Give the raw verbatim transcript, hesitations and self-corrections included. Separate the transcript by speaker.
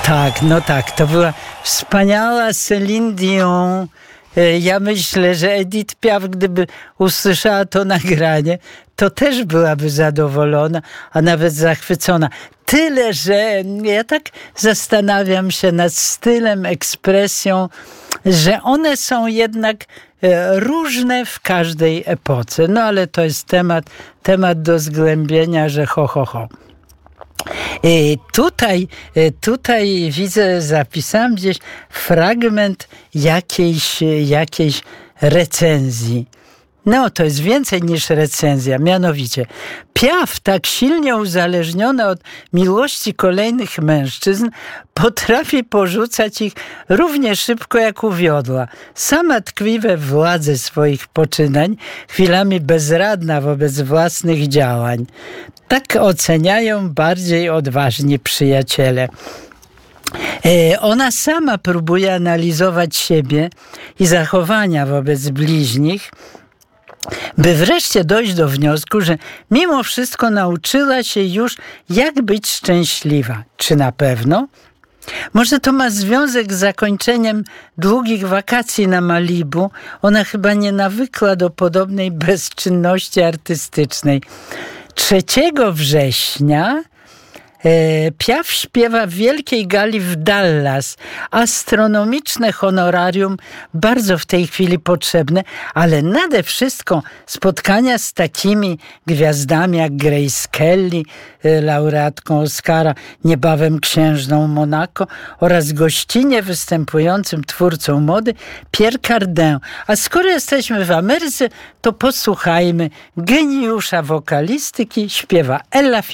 Speaker 1: tak, no tak, to była wspaniała Céline Dion. Ja myślę, że Edith Piaf, gdyby usłyszała to nagranie, to też byłaby zadowolona, a nawet zachwycona. Tyle, że ja tak zastanawiam się nad stylem, ekspresją, że one są jednak różne w każdej epoce. No ale to jest temat, temat do zgłębienia, że ho, ho, ho. I tutaj, tutaj widzę, zapisałem gdzieś fragment jakiejś, jakiejś recenzji. No, to jest więcej niż recenzja, mianowicie Piaf, tak silnie uzależniona od miłości kolejnych mężczyzn, potrafi porzucać ich równie szybko jak uwiodła. Sama tkwi we władzy swoich poczynań, chwilami bezradna wobec własnych działań. Tak oceniają bardziej odważni przyjaciele. Ona sama próbuje analizować siebie i zachowania wobec bliźnich, by wreszcie dojść do wniosku, że mimo wszystko nauczyła się już, jak być szczęśliwa. Czy na pewno? Może to ma związek z zakończeniem długich wakacji na Malibu. Ona chyba nie nawykła do podobnej bezczynności artystycznej. trzeciego września Piaf śpiewa w wielkiej gali w Dallas. Astronomiczne honorarium, bardzo w tej chwili potrzebne, ale nade wszystko spotkania z takimi gwiazdami jak Grace Kelly, laureatką Oscara, niebawem księżną Monako, oraz gościnnie występującym twórcą mody Pierre Cardin. A skoro jesteśmy w Ameryce, to posłuchajmy geniusza wokalistyki, śpiewa Ella